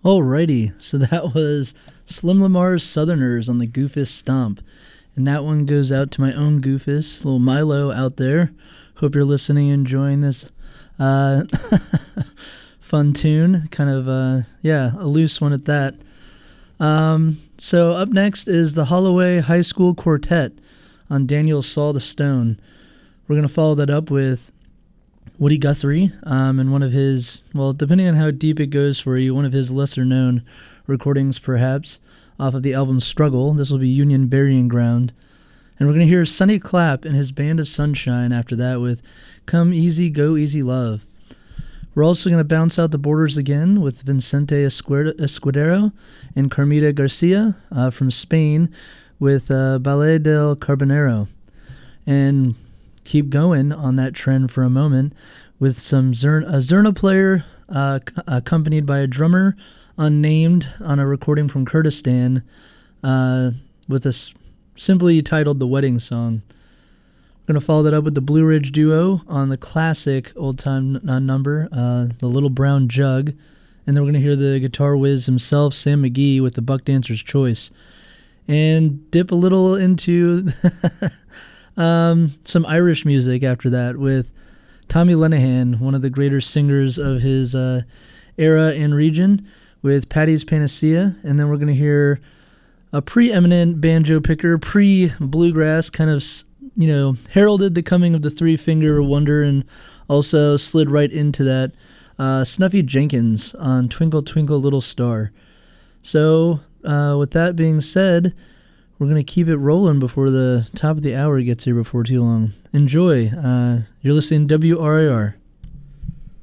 Alrighty, so that was Slim Lamar's Southerners on the Goofus Stomp. And that one goes out to my own Goofus, little Milo out there. Hope you're listening and enjoying this fun tune. Kind of, a loose one at that. So up next is the Holloway High School Quartet on Daniel Saw the Stone. We're going to follow that up with Woody Guthrie, and one of his, well, depending on how deep it goes for you, one of his lesser-known recordings, perhaps, off of the album Struggle. This will be Union Burying Ground. And we're going to hear Sonny Clapp and his Band of Sunshine after that with Come Easy, Go Easy Love. We're also going to bounce out the borders again with Vicente Escudero and Carmita Garcia from Spain with Ballet del Carbonero. And keep going on that trend for a moment with some Zerna player accompanied by a drummer unnamed on a recording from Kurdistan with a simply titled The Wedding Song. We're going to follow that up with the Blue Ridge Duo on the classic old-time number, The Little Brown Jug. And then we're going to hear the guitar whiz himself, Sam McGee, with the Buck Dancer's Choice. And dip a little into some Irish music after that with Tommy Lenihan, one of the greater singers of his era and region, with Paddy's Panacea. And then we're going to hear a preeminent banjo picker, pre-bluegrass, kind of, heralded the coming of the three-finger wonder and also slid right into that, Snuffy Jenkins on Twinkle Twinkle Little Star. So with that being said, we're going to keep it rolling before the top of the hour gets here before too long. Enjoy. You're listening to WRIR.